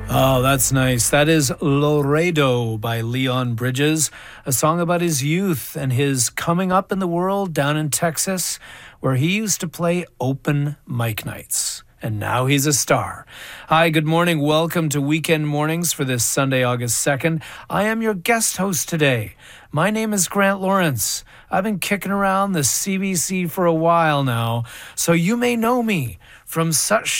Oh, that's nice. That is Laredo by Leon Bridges, a song about his youth and his coming up in the world down in Texas, where he used to play open mic nights. And now he's a star. Hi, good morning. Welcome to Weekend Mornings for this Sunday, August 2nd. I am your guest host today. My name is Grant Lawrence. I've been kicking around the CBC for a while now, so you may know me from such